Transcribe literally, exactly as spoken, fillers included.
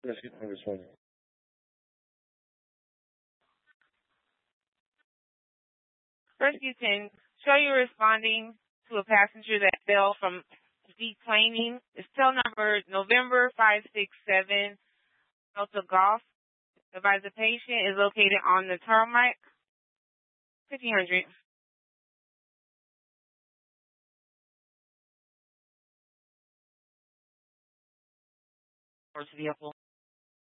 Rescue number twenty. Rescue ten, show you responding to a passenger that fell from deplaning. It's tail number November five six seven, Delta Golf. Advise the patient is located on the tarmac, fifteen hundred. Horse vehicle.